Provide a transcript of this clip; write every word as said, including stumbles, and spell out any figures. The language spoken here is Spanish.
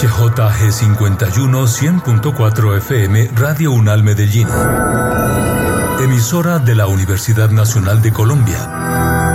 H J G cincuenta y uno, cien punto cuatro F M, Radio Unal Medellín. Emisora de la Universidad Nacional de Colombia.